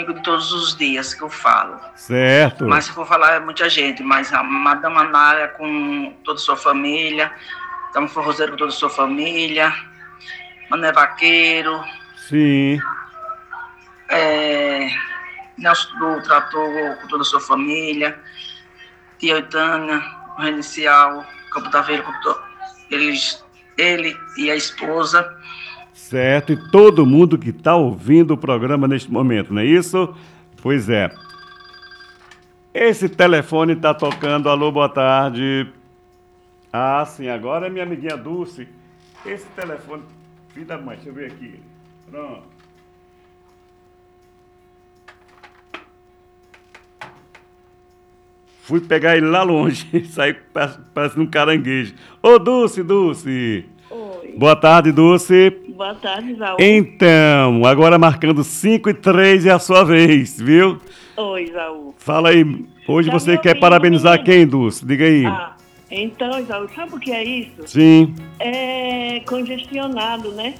amigo de todos os dias que eu falo. Certo. Mas se for falar é muita gente, mas a Madame Anália com toda a sua família, Tamo Forrozeiro com toda a sua família, Mané Vaqueiro, Sim. Nelson do Trator com toda a sua família, Tia Oitânia, o Renicial, Campo da Veira com ele e a esposa. Certo, e todo mundo que está ouvindo o programa neste momento, não é isso? Pois é. Esse telefone está tocando. Alô, boa tarde. Ah, sim, agora é minha amiguinha Dulce. Esse telefone... Filho da mãe, deixa eu ver aqui. Pronto. Fui pegar ele lá longe, saiu parecendo um caranguejo. Ô, Dulce, Dulce. Oi. Boa tarde, Dulce. Boa tarde, Isaú. Então, agora marcando 5h03 é a sua vez, viu? Oi, Isaú. Fala aí, hoje Tá você me quer ouvindo, parabenizar menino? quem, Dulce? Diga aí. Então, Isaú, sabe o que é isso? Sim. É congestionado, né?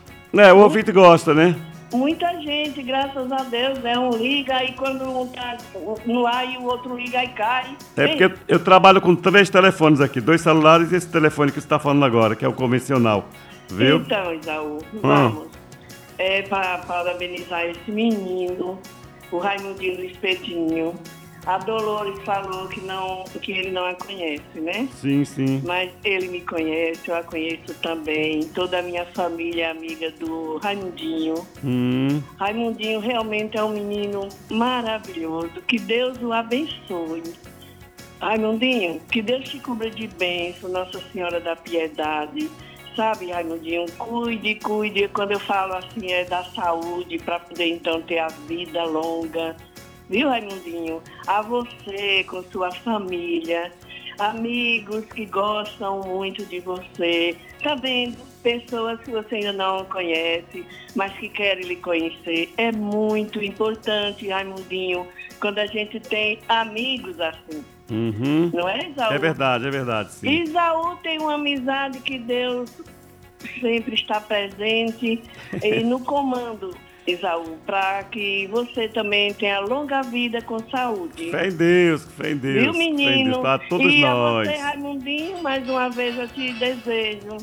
O ouvinte gosta, né? Muita gente, graças a Deus, um liga e quando um tá no ar e o outro liga e cai. Porque eu trabalho com 3 telefones aqui, 2 celulares e esse telefone que você está falando agora, que é o convencional, viu? Então, Isaú, vamos. Para parabenizar esse menino, o Raimundinho do Espetinho. A Dolores falou que ele não a conhece, né? Sim, sim. Mas ele me conhece, eu a conheço também. Toda a minha família é amiga do Raimundinho. Raimundinho realmente é um menino maravilhoso. Que Deus o abençoe. Raimundinho, que Deus te cubra de bênção, Nossa Senhora da Piedade. Sabe, Raimundinho, cuide. Quando eu falo assim, é da saúde, para poder então ter a vida longa. Viu, Raimundinho? A você, com sua família, amigos que gostam muito de você, tá vendo? Pessoas que você ainda não conhece, mas que querem lhe conhecer. É muito importante, Raimundinho, quando a gente tem amigos assim. Não é, Isaú? É verdade, sim. Isaú tem uma amizade que Deus sempre está presente e no comando. Isaú, para que você também tenha longa vida com saúde. Fé em Deus. Viu, menino? Para todos nós. E a você, Raimundinho, mais uma vez eu te desejo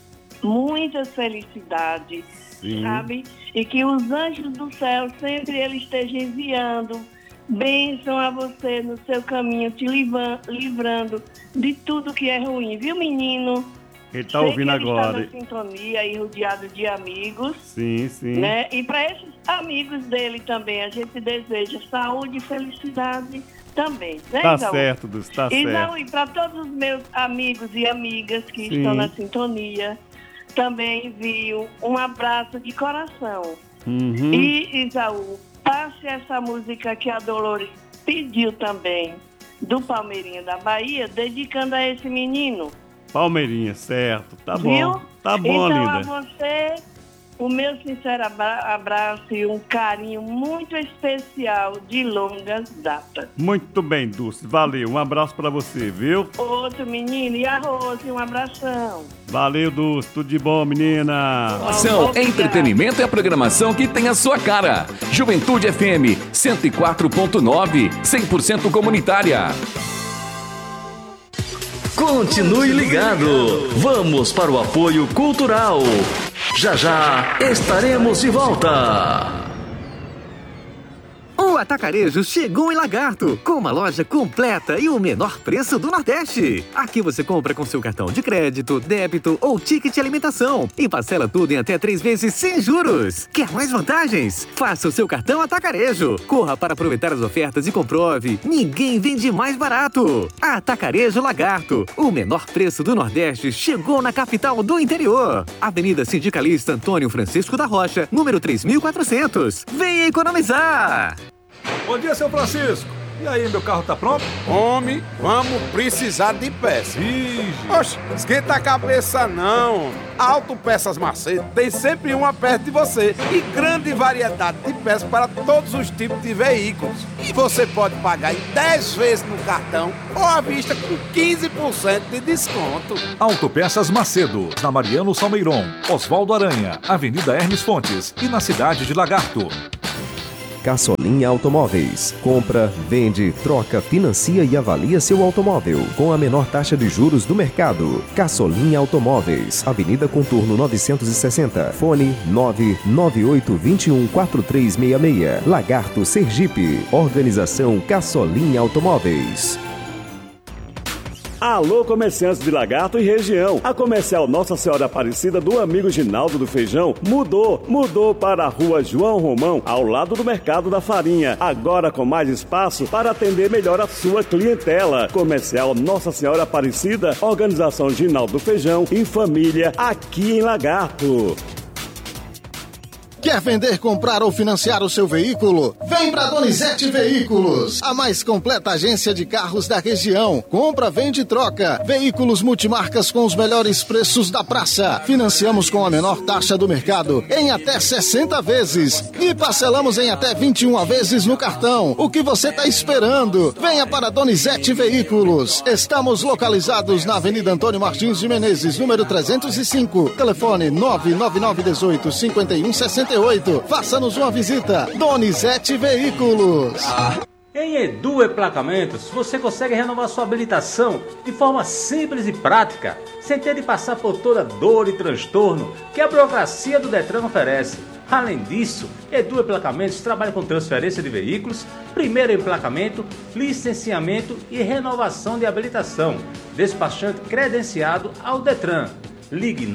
muitas felicidades, sabe? E que os anjos do céu sempre ele esteja enviando bênção a você no seu caminho, te livrando de tudo que é ruim, viu, menino? Ele está ouvindo agora. Ele está na sintonia e rodeado de amigos. Sim. Né? E para esses amigos dele também, a gente deseja saúde e felicidade também. Né, Tá Isaú? certo, Dulce, tá Isaú, certo. e para todos os meus amigos e amigas que estão na sintonia, também envio um abraço de coração. E, Isaú, passe essa música que a Dolores pediu também, do Palmeirinha da Bahia, dedicando a esse menino. Palmeirinha, certo. Tá Viu? bom. Tá bom, então, linda. Então, a você, o meu sincero abraço e um carinho muito especial de longas datas. Muito bem, Dulce. Valeu. Um abraço pra você, viu? Outro menino. E a Rose, um abração. Valeu, Dulce. Tudo de bom, menina. Informação, entretenimento e a programação que tem a sua cara. Juventude FM 104.9, 100% comunitária. Continue ligado. Vamos para o apoio cultural. Já estaremos de volta. O Atacarejo chegou em Lagarto, com uma loja completa e o menor preço do Nordeste. Aqui você compra com seu cartão de crédito, débito ou ticket alimentação e parcela tudo em até 3 vezes sem juros. Quer mais vantagens? Faça o seu cartão Atacarejo. Corra para aproveitar as ofertas e comprove. Ninguém vende mais barato. Atacarejo Lagarto, o menor preço do Nordeste chegou na capital do interior. Avenida Sindicalista Antônio Francisco da Rocha, número 3400. Venha economizar! Bom dia, seu Francisco. E aí, meu carro tá pronto? Homem, vamos precisar de peças. Oxe, esquenta a cabeça não. Autopeças Macedo tem sempre uma perto de você. E grande variedade de peças para todos os tipos de veículos. E você pode pagar em 10 vezes no cartão ou à vista com 15% de desconto. Autopeças Macedo, na Mariano Salmeiron, Oswaldo Aranha, Avenida Hermes Fontes e na cidade de Lagarto. Caçolinha Automóveis. Compra, vende, troca, financia e avalia seu automóvel com a menor taxa de juros do mercado. Caçolinha Automóveis, Avenida Contorno 960, fone 998214366, Lagarto, Sergipe. Organização Caçolinha Automóveis. Alô, comerciantes de Lagarto e região. A Comercial Nossa Senhora Aparecida do amigo Ginaldo do Feijão mudou para a Rua João Romão, ao lado do Mercado da Farinha. Agora com mais espaço para atender melhor a sua clientela. Comercial Nossa Senhora Aparecida, Organização Ginaldo do Feijão, em família, aqui em Lagarto. Quer vender, comprar ou financiar o seu veículo? Vem para Donizete Veículos, a mais completa agência de carros da região. Compra, vende e troca. Veículos multimarcas com os melhores preços da praça. Financiamos com a menor taxa do mercado em até 60 vezes. E parcelamos em até 21 vezes no cartão. O que você está esperando? Venha para Donizete Veículos. Estamos localizados na Avenida Antônio Martins de Menezes, número 305. Telefone 99918-5168. Faça-nos uma visita. Donizete Veículos. Em Edu Emplacamentos, você consegue renovar sua habilitação de forma simples e prática, sem ter de passar por toda dor e transtorno que a burocracia do Detran oferece. Além disso, Edu Emplacamentos trabalha com transferência de veículos, primeiro emplacamento, licenciamento e renovação de habilitação. Despachante credenciado ao Detran. Ligue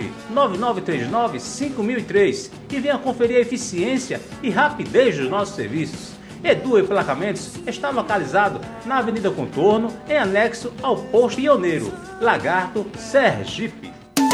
99939-5003 e venha conferir a eficiência e rapidez dos nossos serviços. Edu Emplacamentos está localizado na Avenida Contorno, em anexo ao Posto Pioneiro, Lagarto, Sergipe.